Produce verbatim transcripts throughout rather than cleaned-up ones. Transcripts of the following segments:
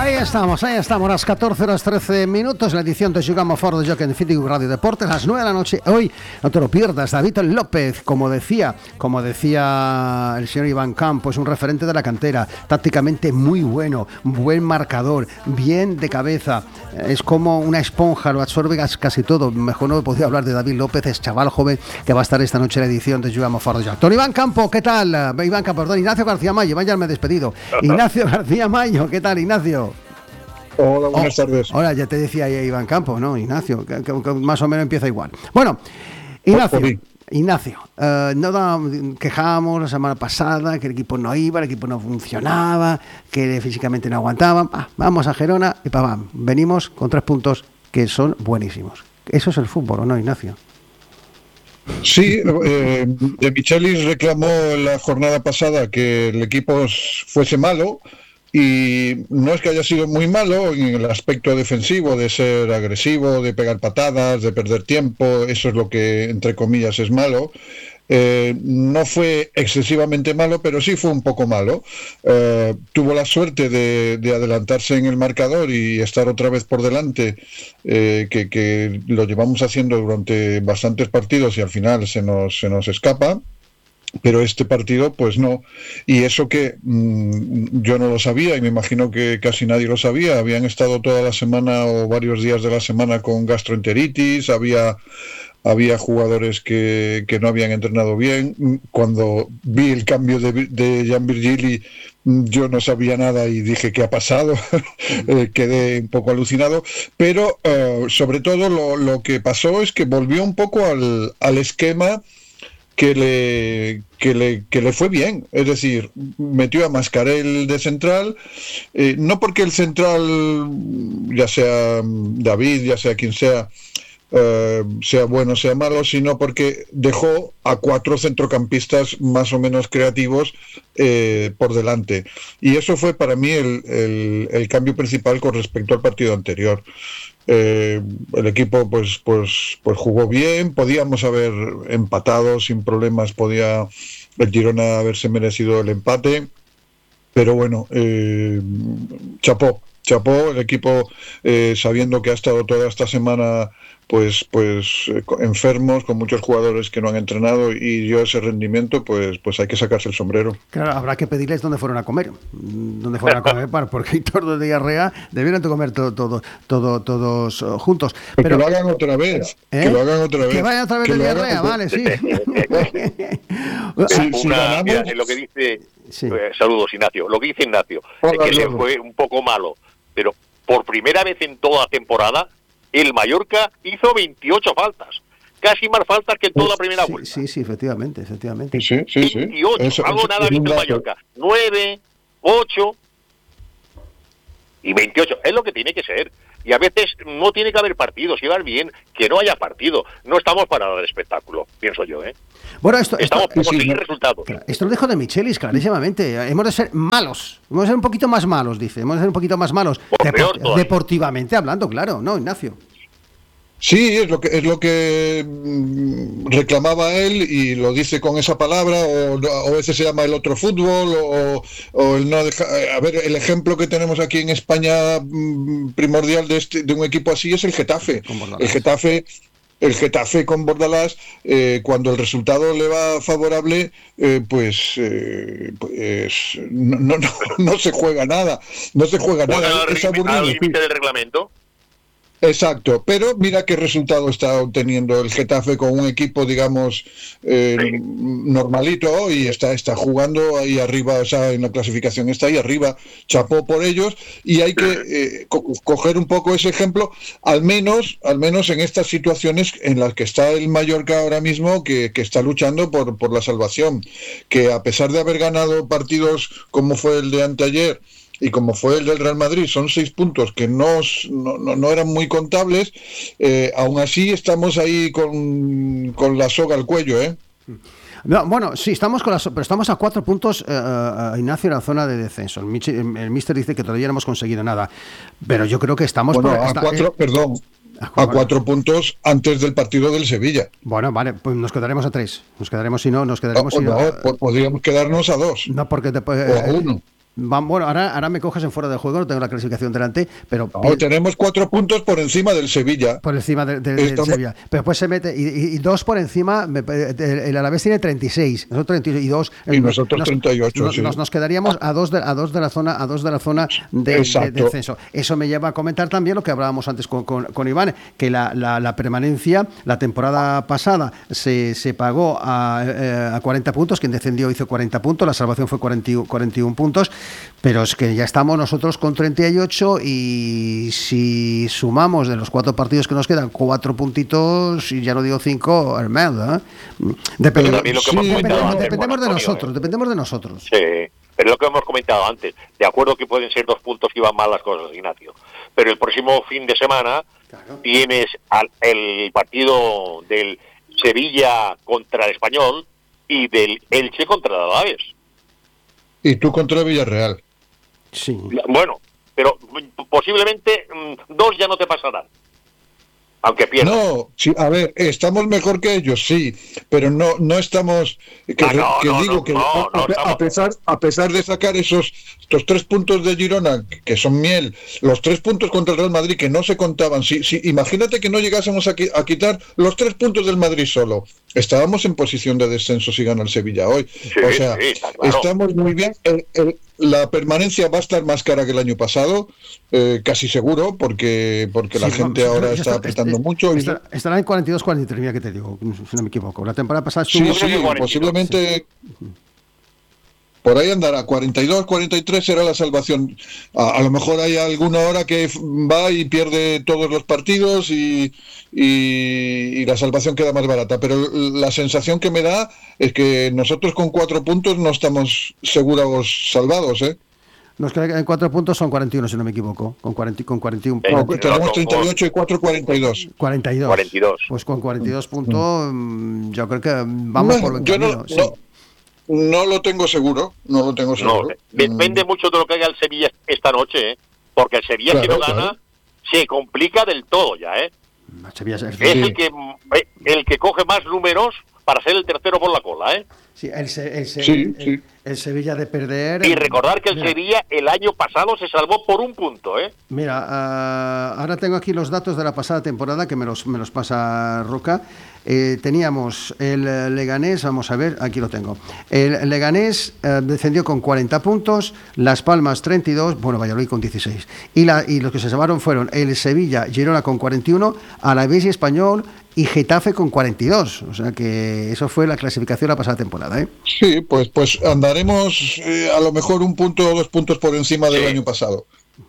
Ahí estamos, ahí estamos, las catorce horas trece minutos, la edición de Jugamos Foro de Joc en Cítico Radio Deportes, las nueve de la noche. Hoy, no te lo pierdas, David López, como decía, como decía el señor Iván Campo, es un referente de la cantera, tácticamente muy bueno, buen marcador, bien de cabeza, es como una esponja, lo absorbe casi todo. Mejor no he podido hablar de David López, es chaval joven que va a estar esta noche en la edición de Jugamos Foro de Joc. Don Iván Campo, ¿qué tal? Iván Campo, perdón, Ignacio García Mayo, ya me he despedido. Ignacio García Mayo, ¿qué tal, Ignacio? Hola, buenas oh, tardes. Hola, ya te decía Iván Campo, ¿no? Ignacio, que, que, que más o menos empieza igual. Bueno, Ignacio, Ignacio, uh, no da, quejábamos la semana pasada que el equipo no iba, el equipo no funcionaba, que físicamente no aguantaba. Ah, vamos a Gerona y pa, pam, venimos con tres puntos que son buenísimos. Eso es el fútbol, ¿o no, Ignacio? Sí, eh, De Michelis reclamó la jornada pasada que el equipo fuese malo. Y no es que haya sido muy malo en el aspecto defensivo, de ser agresivo, de pegar patadas, de perder tiempo, eso es lo que, entre comillas, es malo. Eh, no fue excesivamente malo, pero sí fue un poco malo. Eh, tuvo la suerte de, de adelantarse en el marcador y estar otra vez por delante, eh, que, que lo llevamos haciendo durante bastantes partidos y al final se nos, se nos escapa. Pero este partido, pues no. Y eso que mmm, yo no lo sabía, y me imagino que casi nadie lo sabía. Habían estado toda la semana o varios días de la semana con gastroenteritis, había, había jugadores que, que no habían entrenado bien. Cuando vi el cambio de, de Jan Virgili, yo no sabía nada y dije, ¿qué ha pasado? eh, quedé un poco alucinado. Pero uh, sobre todo lo, lo que pasó es que volvió un poco al, al esquema que le, que le que le fue bien, es decir, metió a Mascarell de central, eh, no porque el central, ya sea David, ya sea quien sea, eh, sea bueno o sea malo, sino porque dejó a cuatro centrocampistas más o menos creativos eh, por delante. Y eso fue para mí el, el, el cambio principal con respecto al partido anterior. Eh, el equipo pues pues pues jugó bien, podíamos haber empatado sin problemas, podía el Girona haberse merecido el empate, pero bueno, eh, chapó, chapó el equipo, eh, sabiendo que ha estado toda esta semana pues pues eh, enfermos, con muchos jugadores que no han entrenado, y dio ese rendimiento, pues pues hay que sacarse el sombrero. Claro, habrá que pedirles dónde fueron a comer, dónde fueron a comer, porque hay tordo de diarrea, debieron de comer todo, todo, todo, todos uh, juntos. Pero que lo hagan otra vez, ¿eh? que lo hagan otra vez. Que vayan otra vez de diarrea, vale, sí. sí, sí Una, mira, lo que dice, sí. eh, saludos Ignacio, lo que dice Ignacio, Hola, es que le fue un poco malo, pero por primera vez en toda la temporada, el Mallorca hizo veintiocho faltas, casi más faltas que en toda la primera sí, vuelta. Sí, sí, efectivamente, efectivamente. Sí, sí, sí. veintiocho, eso, algo eso, nada visto el Mallorca. nueve, ocho y veintiocho, es lo que tiene que ser. Y a veces no tiene que haber partidos, llevar bien, que no haya partido. No estamos para dar espectáculo, pienso yo, ¿eh? Bueno, esto, estamos esto, por conseguir sí, resultados. Esto lo dijo de Michelis, clarísimamente. Hemos de ser malos, hemos de ser un poquito más malos, dice. Hemos de ser un poquito más malos. Depor- deportivamente hablando, claro, ¿no, Ignacio? Sí, es lo que es lo que reclamaba él, y lo dice con esa palabra, o, o a veces se llama el otro fútbol, o, o el no deja, a ver, el ejemplo que tenemos aquí en España primordial de este, de un equipo así es el Getafe. El Getafe El Getafe con Bordalás, eh, cuando el resultado le va favorable, eh, pues, eh, pues no, no, no, no se juega nada, no se juega nada. Es aburrido. ¿Al límite del reglamento? Exacto, pero mira qué resultado está obteniendo el Getafe con un equipo, digamos, eh, sí. normalito, y está, está jugando ahí arriba, o sea, en la clasificación está ahí arriba, chapó por ellos, y hay que eh, co- coger un poco ese ejemplo, al menos, al menos en estas situaciones en las que está el Mallorca ahora mismo, que, que está luchando por, por la salvación, que a pesar de haber ganado partidos como fue el de anteayer, y como fue el del Real Madrid, son seis puntos que no, no, no eran muy contables, eh, aún así estamos ahí con, con la soga al cuello, ¿eh? No, bueno, sí, estamos con la, pero estamos a cuatro puntos, uh, uh, Ignacio, en la zona de descenso. El, Mich- el míster dice que todavía no hemos conseguido nada, pero yo creo que estamos... Bueno, por, a está, cuatro, eh, perdón, a cuatro, a cuatro puntos antes del partido del Sevilla. Bueno, vale, pues nos quedaremos a tres. Nos quedaremos, si no, nos quedaremos... No, si no, no, podríamos quedarnos a dos. No, porque... Te, o a uno. Van, bueno, ahora, ahora me coges en fuera de juego, no tengo la clasificación delante, pero... No, tenemos cuatro puntos por encima del Sevilla. Por encima de, de, del Sevilla. Pero después se mete, y, y, y dos por encima, el Alavés tiene treinta y seis, nosotros treinta y seis, y dos... Y nosotros nos, treinta y ocho, nos, sí. Nos, nos quedaríamos a dos de, a dos de la zona, a dos de la zona de, de, de descenso. Eso me lleva a comentar también lo que hablábamos antes con, con, con Iván, que la, la, la permanencia, la temporada pasada se, se pagó a, eh, a cuarenta puntos, quien descendió hizo cuarenta puntos, la salvación fue cuarenta y uno puntos, pero es que ya estamos nosotros con treinta y ocho y si sumamos de los cuatro partidos que nos quedan cuatro puntitos y ya no digo cinco, hermano, ¿eh? Depende, sí, sí, dependemos, dependemos de nosotros, ¿eh? dependemos de nosotros. Sí, pero es lo que hemos comentado antes. De acuerdo que pueden ser dos puntos que iban mal las cosas, Ignacio. Pero el próximo fin de semana claro. tienes al, el partido del Sevilla contra el Español y del Elche contra el Alavés. Y tú contra el Villarreal. Sí. Bueno, pero posiblemente dos ya no te pasarán. Aunque pierdas. No, sí, a ver, estamos mejor que ellos, sí, pero no no estamos que, ah, no, que no, digo no, que no, a, no, a, a pesar a pesar de sacar esos estos tres puntos de Girona que son miel, los tres puntos contra el Real Madrid que no se contaban, sí, sí, imagínate que no llegásemos a, a quitar los tres puntos del Madrid solo, estábamos en posición de descenso si gana el Sevilla hoy, sí, o sea, sí, claro. Estamos muy bien. El, el, la permanencia va a estar más cara que el año pasado, eh, casi seguro, porque porque sí, la gente no, ahora está apretando está, mucho. Está, y... Estará en cuarenta y dos cuarenta y tres, mira que te digo, si no me equivoco. La temporada pasada estuvo... Sí, sí, posiblemente... Sí. Por ahí andará, cuarenta y dos, cuarenta y tres será la salvación. A, a lo mejor hay alguna hora que va y pierde todos los partidos y, y, y la salvación queda más barata. Pero la sensación que me da es que nosotros con cuatro puntos no estamos seguros salvados, ¿eh? Nos quedan cuatro puntos, son cuarenta y uno, si no me equivoco. Con, cuarenta, con cuarenta y uno. No, tenemos treinta y ocho y cuatro, cuarenta y dos. cuarenta y dos. cuarenta y dos. Pues con cuarenta y dos puntos, mm. yo creo que vamos no, por buen camino. No, sí. no. No lo tengo seguro, no lo tengo seguro. No, depende mm. mucho de lo que haga el Sevilla esta noche, ¿eh? Porque el Sevilla claro, si no gana, claro. se complica del todo ya, ¿eh? Sevilla es, es el que el que coge más números para ser el tercero por la cola, ¿eh? Sí, el, el, sí, el, sí. el Sevilla de perder... Y recordar que el mira, Sevilla el año pasado se salvó por un punto, ¿eh? Mira, uh, ahora tengo aquí los datos de la pasada temporada que me los, me los pasa Roca. Eh, teníamos el Leganés, vamos a ver, aquí lo tengo. El Leganés uh, descendió con cuarenta puntos, Las Palmas treinta y dos, bueno, Valladolid con dieciséis. Y, la, y los que se salvaron fueron el Sevilla, Girona con cuarenta y uno, Alavés y Español y Getafe con cuarenta y dos. O sea que eso fue la clasificación la pasada temporada, ¿eh? Sí, pues, pues andaremos eh, a lo mejor un punto o dos puntos por encima del sí. año pasado.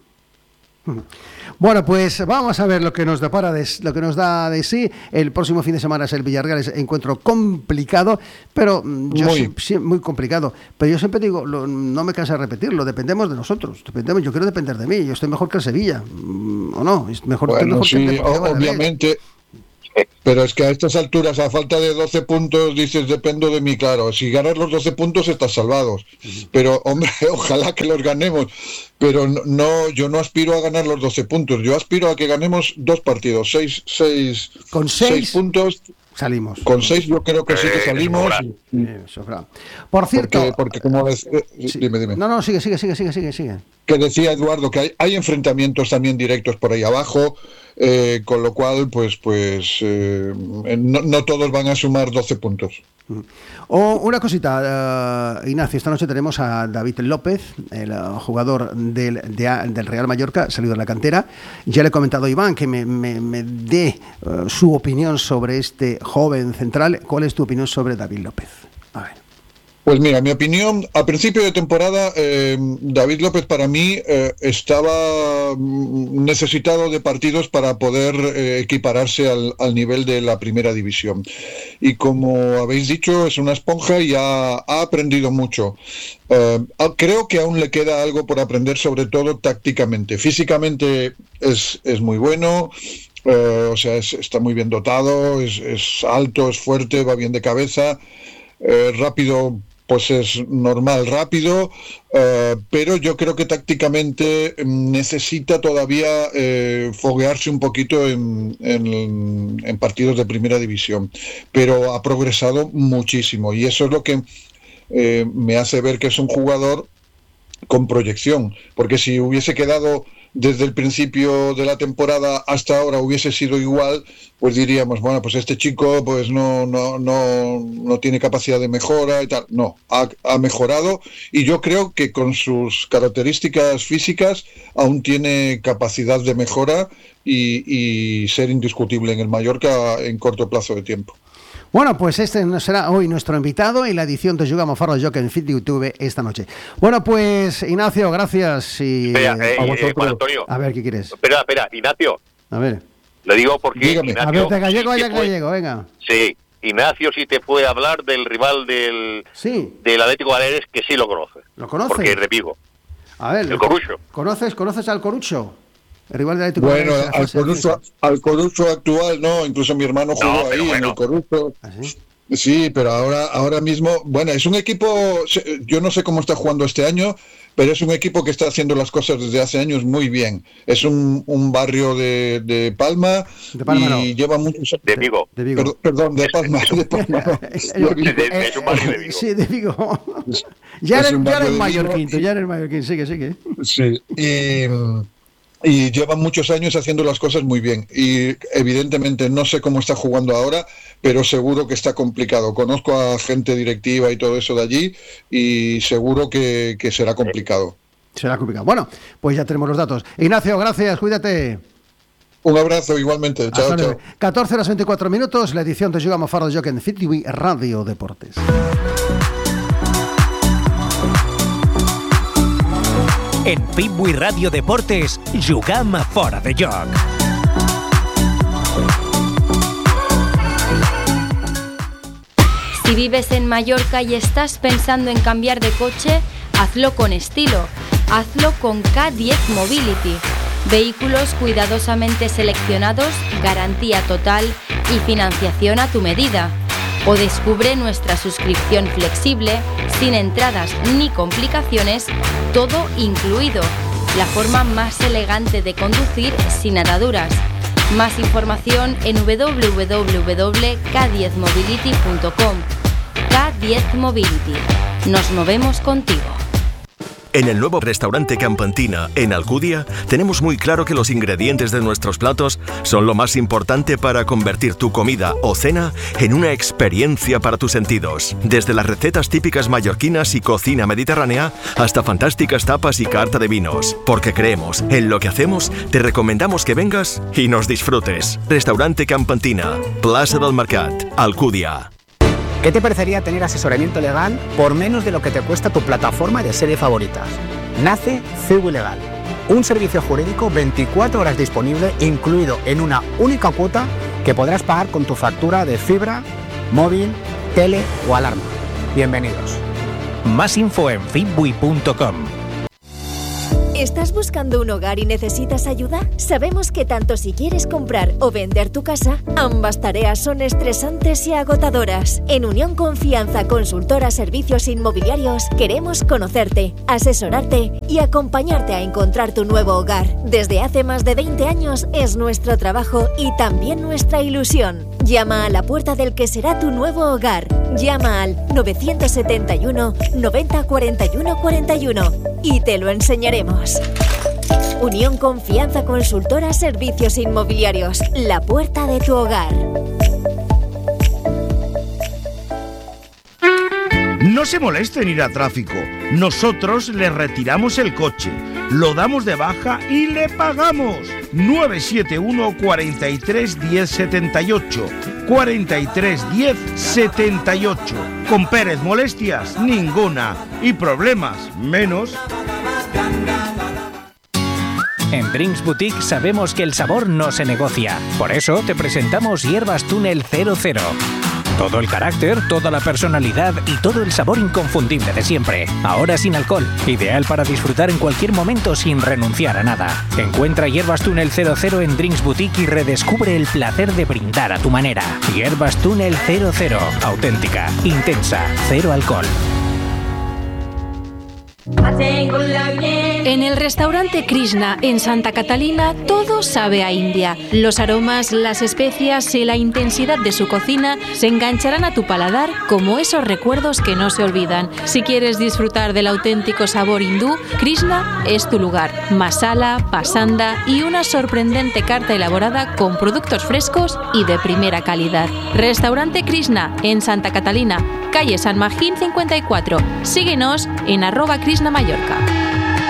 Bueno, pues vamos a ver lo que nos depara de, lo que nos da de sí. El próximo fin de semana es el Villarreal, es encuentro complicado, pero yo muy, sí, sí, muy complicado. Pero yo siempre digo, lo, no me canso de repetirlo, dependemos de nosotros. Dependemos, yo quiero depender de mí. Yo estoy mejor que el Sevilla, ¿o no? Es mejor, bueno, mejor sí, que el obviamente. Pero es que a estas alturas, a falta de doce puntos, dices, dependo de mí, claro. Si ganas los doce puntos, estás salvados. Pero, hombre, ojalá que los ganemos. Pero no, yo no aspiro a ganar los doce puntos. Yo aspiro a que ganemos dos partidos, seis, seis, con seis, seis puntos. Salimos. Con seis yo creo que sí que salimos. Eh, Por cierto... Porque, porque como ves, eh, sí. dime, dime. No, no, sigue, sigue, sigue, sigue, sigue, sigue. Que decía Eduardo que hay, hay enfrentamientos también directos por ahí abajo, eh, con lo cual, pues, pues eh, no, no todos van a sumar doce puntos. Oh, una cosita, uh, Ignacio, esta noche tenemos a David López, el uh, jugador del, de, del Real Mallorca, salido de la cantera. Ya le he comentado a Iván que me, me, me dé uh, su opinión sobre este joven central. ¿Cuál es tu opinión sobre David López? A ver. Pues mira, mi opinión, a principio de temporada, eh, David López para mí eh, estaba necesitado de partidos para poder eh, equipararse al, al nivel de la primera división. Y como habéis dicho, es una esponja y ha, ha aprendido mucho. Eh, creo que aún le queda algo por aprender, sobre todo tácticamente. Físicamente es, es muy bueno. Eh, o sea, es, está muy bien dotado, es, es alto, es fuerte, va bien de cabeza, eh, rápido. Pues es normal, rápido, uh, pero yo creo que tácticamente necesita todavía eh, foguearse un poquito en, en, en partidos de primera división, pero ha progresado muchísimo y eso es lo que eh, me hace ver que es un jugador con proyección, porque si hubiese quedado desde el principio de la temporada hasta ahora hubiese sido igual, pues diríamos, bueno, pues este chico pues no no no no tiene capacidad de mejora y tal. No, ha, ha mejorado, y yo creo que con sus características físicas aún tiene capacidad de mejora y, y ser indiscutible en el Mallorca en corto plazo de tiempo. Bueno, pues este será hoy nuestro invitado en la edición de Jugamos Fora de Joc en Fit YouTube esta noche. Bueno, pues Ignacio, gracias. Y espera, eh, eh, Juan Antonio. A ver, ¿qué quieres? Espera, espera, Ignacio. A ver. Lo digo porque Dígame. Ignacio... A ver, de gallego sí vaya puede, gallego, venga. Sí, Ignacio sí te puede hablar del rival del, sí. del Atlético Baleares, que sí lo conoce. ¿Lo conoce? Porque es de Vigo. A ver. El Corucho. ¿Conoces, ¿Conoces al Corucho? El rival del Atlético Bueno, Baleares. al Corucho, al Corucho actual no, incluso mi hermano jugó No, ahí pero bueno. en el Corucho. ¿Ah, sí? Sí, pero ahora, ahora mismo, bueno, es un equipo, yo no sé cómo está jugando este año, pero es un equipo que está haciendo las cosas desde hace años muy bien. Es un, un barrio de, de Palma, de Palma y no. lleva muchos... De Vigo. De Vigo. Perdón, perdón, de Palma. De Palma no. De- de- es un barrio de Vigo. Sí, de Vigo. Ya Es eres, un ya barrio eres de mallorquín, Vigo. tú ya eres mallorquín, sigue, sigue. Sí, y, y lleva muchos años haciendo las cosas muy bien. Y evidentemente no sé cómo está jugando ahora, pero seguro que está complicado. Conozco a gente directiva y todo eso de allí, y seguro que, que será complicado. Será complicado. Bueno, pues ya tenemos los datos. Ignacio, gracias, cuídate. Un abrazo igualmente. Chao, Hasta chao. luego. catorce horas veinticuatro minutos, la edición de Jugamos Fora de Joc en Fit T V Radio Deportes. En Fit T V Radio Deportes, Jugam Fora de Joc. Si vives en Mallorca y estás pensando en cambiar de coche, hazlo con estilo. Hazlo con K diez Mobility. Vehículos cuidadosamente seleccionados, garantía total y financiación a tu medida. O descubre nuestra suscripción flexible, sin entradas ni complicaciones, todo incluido. La forma más elegante de conducir sin ataduras. Más información en w w w punto k diez mobility punto com. K diez Mobility. Nos movemos contigo. En el nuevo restaurante Campantina, en Alcudia, tenemos muy claro que los ingredientes de nuestros platos son lo más importante para convertir tu comida o cena en una experiencia para tus sentidos. Desde las recetas típicas mallorquinas y cocina mediterránea hasta fantásticas tapas y carta de vinos. Porque creemos en lo que hacemos, te recomendamos que vengas y nos disfrutes. Restaurante Campantina, Plaza del Mercat, Alcudia. ¿Qué te parecería tener asesoramiento legal por menos de lo que te cuesta tu plataforma de serie favoritas? Nace C V Legal, un servicio jurídico veinticuatro horas disponible, incluido en una única cuota que podrás pagar con tu factura de fibra, móvil, tele o alarma. Bienvenidos. Más info en fitbui punto com. ¿Estás buscando un hogar y necesitas ayuda? Sabemos que tanto si quieres comprar o vender tu casa, ambas tareas son estresantes y agotadoras. En Unión Confianza Consultora Servicios Inmobiliarios queremos conocerte, asesorarte y acompañarte a encontrar tu nuevo hogar. Desde hace más de veinte años es nuestro trabajo y también nuestra ilusión. Llama a la puerta del que será tu nuevo hogar. Llama al nueve siete uno, noventa, cuarenta y uno, cuarenta y uno y te lo enseñaremos. Unión Confianza Consultora Servicios Inmobiliarios, la puerta de tu hogar. No se moleste en ir a tráfico. Nosotros le retiramos el coche, lo damos de baja y le pagamos. nueve siete uno, cuarenta y tres, diez, setenta y ocho. cuarenta y tres, diez, setenta y ocho. Con Pérez, molestias ninguna. Y problemas menos. En Drinks Boutique sabemos que el sabor no se negocia. Por eso te presentamos Hierbas Túnel cero cero. Todo el carácter, toda la personalidad y todo el sabor inconfundible de siempre. Ahora sin alcohol. Ideal para disfrutar en cualquier momento sin renunciar a nada. Encuentra Hierbas Túnel cero cero en Drinks Boutique y redescubre el placer de brindar a tu manera. Hierbas Túnel cero cero. Auténtica, intensa, cero alcohol. En el restaurante Krishna en Santa Catalina todo sabe a India. Los aromas, las especias y la intensidad de su cocina se engancharán a tu paladar como esos recuerdos que no se olvidan. Si quieres disfrutar del auténtico sabor hindú, Krishna es tu lugar. Masala, pasanda y una sorprendente carta elaborada con productos frescos y de primera calidad. Restaurante Krishna en Santa Catalina, calle San Magín cincuenta y cuatro. Síguenos en arroba Krishna Mallorca.